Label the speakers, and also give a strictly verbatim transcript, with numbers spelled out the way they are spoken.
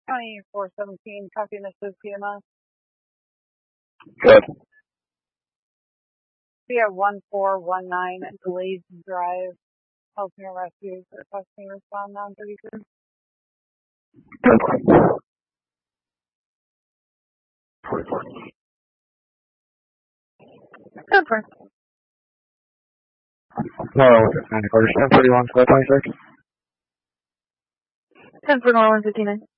Speaker 1: County four seventeen, copy Missus P M S.
Speaker 2: Good.
Speaker 1: We have one four one nine Glades Drive, Ellesmere Rescue, requesting respond non thirty-three.
Speaker 2: Good.
Speaker 1: Good for
Speaker 2: No, ninety quarters, ten thirty-one, five twenty-six.
Speaker 1: ten for one fifty-nine.